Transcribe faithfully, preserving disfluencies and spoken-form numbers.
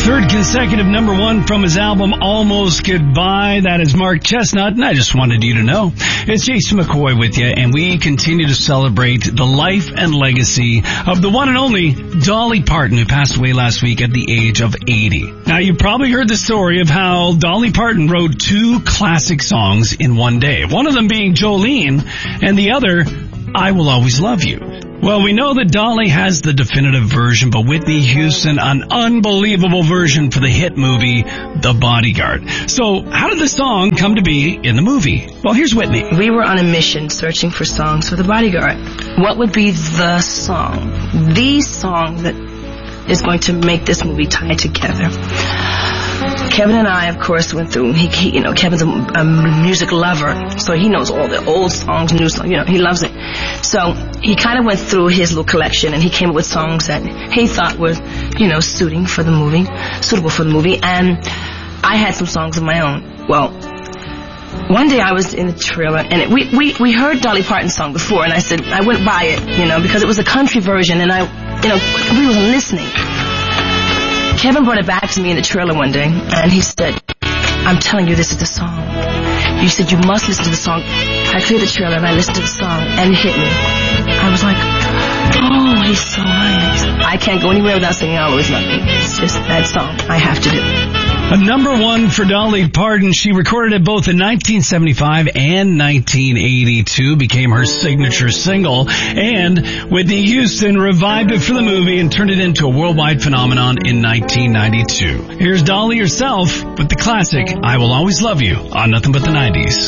Third consecutive number one from his album Almost Goodbye. That is Mark Chestnut, and I just wanted you to know. It's Jason McCoy with you, and we continue to celebrate the life and legacy of the one and only Dolly Parton, who passed away last week at the age of eighty. Now, you've probably heard the story of how Dolly Parton wrote two classic songs in one day. One of them being Jolene, and the other, I Will Always Love You. Well, we know that Dolly has the definitive version, but Whitney Houston, an unbelievable version for the hit movie, The Bodyguard. So, how did the song come to be in the movie? Well, here's Whitney. We were on a mission searching for songs for The Bodyguard. What would be the song, the song that is going to make this movie tie together? Kevin and I, of course, went through, he, he you know, Kevin's a, a music lover, so he knows all the old songs, new songs, you know, he loves it. So he kind of went through his little collection, and he came up with songs that he thought were, you know, suiting for the movie, suitable for the movie, and I had some songs of my own. Well, one day I was in the trailer, and it, we, we, we heard Dolly Parton's song before, and I said, I went by it, you know, because it was a country version, and I, you know, we wasn't listening. Kevin brought it back to me in the trailer one day, and he said, I'm telling you, this is the song. He said, you must listen to the song. I cleared the trailer, and I listened to the song, and it hit me. I was like, oh, he's so right. I can't go anywhere without singing I'll Always Love You. It's just that song I have to do. A number one for Dolly Parton. She recorded it both in nineteen seventy-five and nineteen eighty-two, became her signature single, and Whitney Houston revived it for the movie and turned it into a worldwide phenomenon in nineteen ninety-two. Here's Dolly herself with the classic I Will Always Love You on Nothing But the nineties.